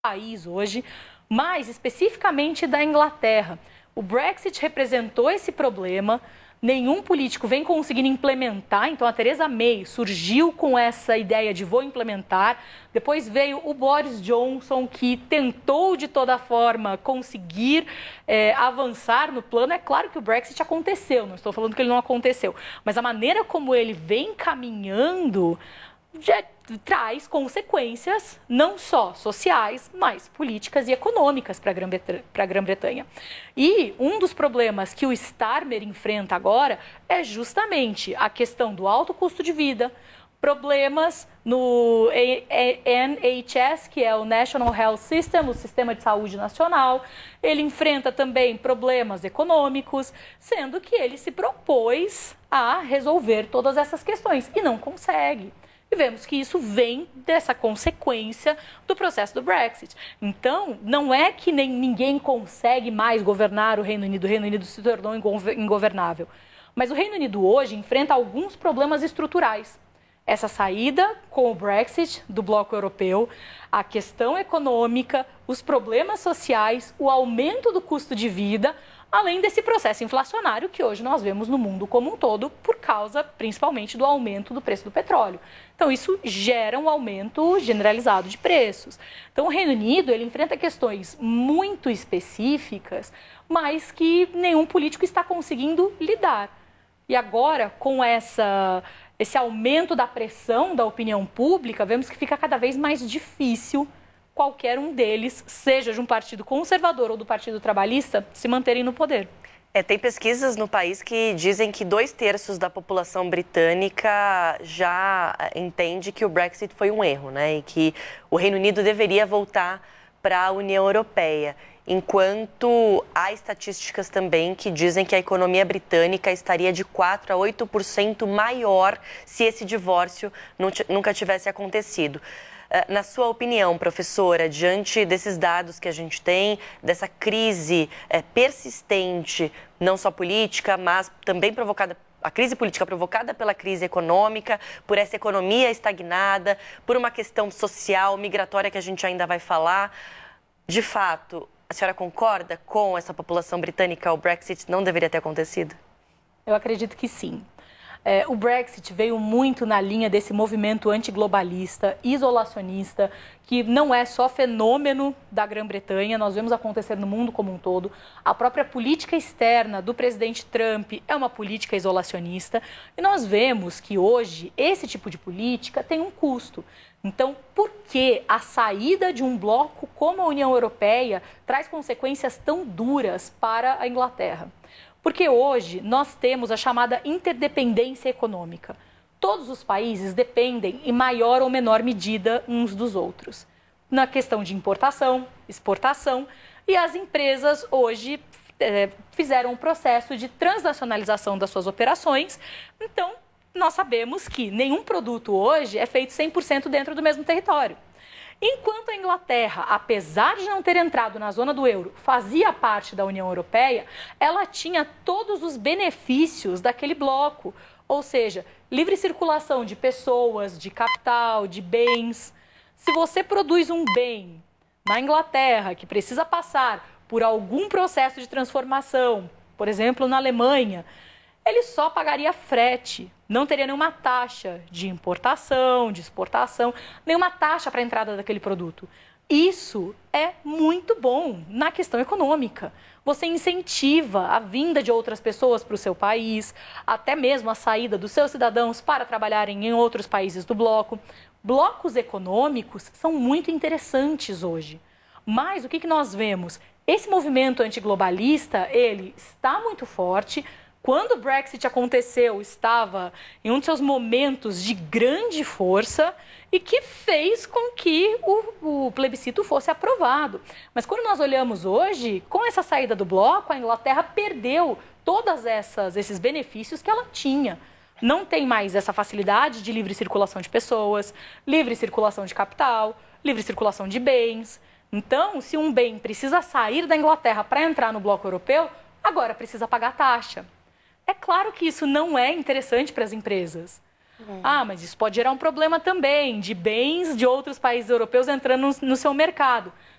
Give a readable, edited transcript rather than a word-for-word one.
país hoje, mas especificamente da Inglaterra. O Brexit representou esse problema, nenhum político vem conseguindo implementar, então a Theresa May surgiu com essa ideia de vou implementar, depois veio o Boris Johnson, que tentou de toda forma conseguir avançar no plano. É claro que o Brexit aconteceu, não estou falando que ele não aconteceu, mas a maneira como ele vem caminhando já traz consequências não só sociais, mas políticas e econômicas para a Grã-Bretanha. E um dos problemas que o Starmer enfrenta agora é justamente a questão do alto custo de vida, problemas no NHS, que é o National Health System, o Sistema de Saúde Nacional. Ele enfrenta também problemas econômicos, sendo que ele se propôs a resolver todas essas questões e não consegue. E vemos que isso vem dessa consequência do processo do Brexit. Então, não é que ninguém consegue mais governar o Reino Unido se tornou ingovernável. Mas o Reino Unido hoje enfrenta alguns problemas estruturais. Essa saída com o Brexit do bloco europeu, a questão econômica, os problemas sociais, o aumento do custo de vida, além desse processo inflacionário que hoje nós vemos no mundo como um todo, por causa principalmente do aumento do preço do petróleo. Então isso gera um aumento generalizado de preços. Então o Reino Unido ele enfrenta questões muito específicas, mas que nenhum político está conseguindo lidar. E agora, com esse aumento da pressão da opinião pública, vemos que fica cada vez mais difícil qualquer um deles, seja de um partido conservador ou do Partido Trabalhista, se manterem no poder. Tem pesquisas no país que dizem que 2/3 da população britânica já entende que o Brexit foi um erro, né? E que o Reino Unido deveria voltar para a União Europeia. Enquanto há estatísticas também que dizem que a economia britânica estaria de 4% a 8% maior se esse divórcio nunca tivesse acontecido. Na sua opinião, professora, diante desses dados que a gente tem, dessa crise persistente, não só política, mas também a crise política provocada pela crise econômica, por essa economia estagnada, por uma questão social, migratória que a gente ainda vai falar, de fato, a senhora concorda com essa população britânica? O Brexit não deveria ter acontecido? Eu acredito que sim. O Brexit veio muito na linha desse movimento antiglobalista, isolacionista, que não é só fenômeno da Grã-Bretanha, nós vemos acontecer no mundo como um todo. A própria política externa do presidente Trump é uma política isolacionista e nós vemos que hoje esse tipo de política tem um custo. Então, por que a saída de um bloco como a União Europeia traz consequências tão duras para a Inglaterra? Porque hoje nós temos a chamada interdependência econômica. Todos os países dependem em maior ou menor medida uns dos outros. Na questão de importação, exportação, e as empresas hoje fizeram um processo de transnacionalização das suas operações. Então, nós sabemos que nenhum produto hoje é feito 100% dentro do mesmo território. Enquanto a Inglaterra, apesar de não ter entrado na zona do euro, fazia parte da União Europeia, ela tinha todos os benefícios daquele bloco, ou seja, livre circulação de pessoas, de capital, de bens. Se você produz um bem na Inglaterra que precisa passar por algum processo de transformação, por exemplo, na Alemanha, ele só pagaria frete, não teria nenhuma taxa de importação, de exportação, nenhuma taxa para a entrada daquele produto. Isso é muito bom na questão econômica. Você incentiva a vinda de outras pessoas para o seu país, até mesmo a saída dos seus cidadãos para trabalharem em outros países do bloco. Blocos econômicos são muito interessantes hoje. Mas o que nós vemos? Esse movimento antiglobalista, ele está muito forte. Quando o Brexit aconteceu, estava em um de seus momentos de grande força e que fez com que o plebiscito fosse aprovado. Mas quando nós olhamos hoje, com essa saída do bloco, a Inglaterra perdeu todos esses benefícios que ela tinha. Não tem mais essa facilidade de livre circulação de pessoas, livre circulação de capital, livre circulação de bens. Então, se um bem precisa sair da Inglaterra para entrar no bloco europeu, agora precisa pagar taxa. É claro que isso não é interessante para as empresas. Ah, mas isso pode gerar um problema também de bens de outros países europeus entrando no seu mercado.